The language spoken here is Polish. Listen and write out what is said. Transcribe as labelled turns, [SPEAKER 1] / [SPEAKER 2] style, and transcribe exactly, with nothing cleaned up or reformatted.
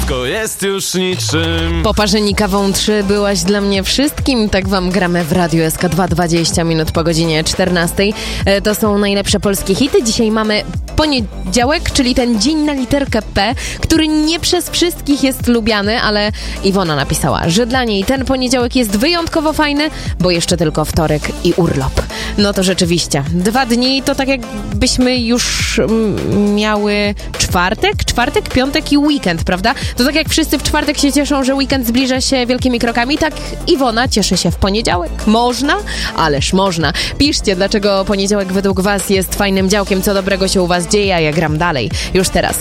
[SPEAKER 1] wszystko jest już niczym.
[SPEAKER 2] Po parzeni kawą trzy byłaś dla mnie wszystkim. Tak wam gramy w Radiu S K dwa, dwadzieścia minut po godzinie czternastej. E, to są najlepsze polskie hity. Dzisiaj mamy poniedziałek, czyli ten dzień na literkę P, który nie przez wszystkich jest lubiany, ale Iwona napisała, że dla niej ten poniedziałek jest wyjątkowo fajny, bo jeszcze tylko wtorek i urlop. No to rzeczywiście. Dwa dni to tak jakbyśmy już mm, miały czwartek, czwartek, piątek i weekend, prawda? To tak jak wszyscy w czwartek się cieszą, że weekend zbliża się wielkimi krokami, tak Iwona cieszy się w poniedziałek. Można? Ależ można. Piszcie, dlaczego poniedziałek według was jest fajnym działkiem, co dobrego się u was dzieje, a ja gram dalej. Już teraz